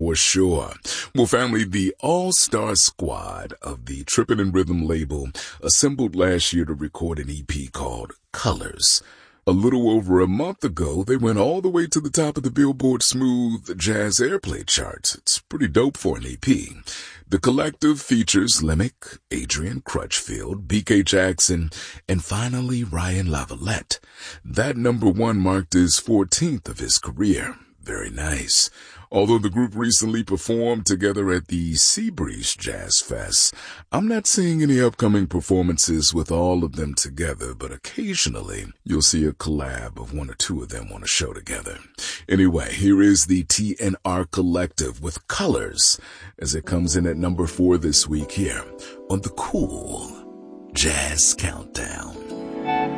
for sure. Well, family, the all-star squad of the Trippin' and Rhythm label assembled last year to record an EP called Colors. A little over a month ago, they went all the way to the top of the Billboard Smooth Jazz Airplay charts. It's pretty dope for an EP. The collective features Lemick, Adrian Crutchfield, BK Jackson, and finally Ryan Lavalette. That number one marked his 14th of his career. Very nice. Although the group recently performed together at the Seabreeze Jazz Fest, I'm not seeing any upcoming performances with all of them together, but occasionally you'll see a collab of one or two of them on a show together. Anyway, here is the TNR Collective with Colors as it comes in at number 4 this week here on the Cool Jazz Countdown.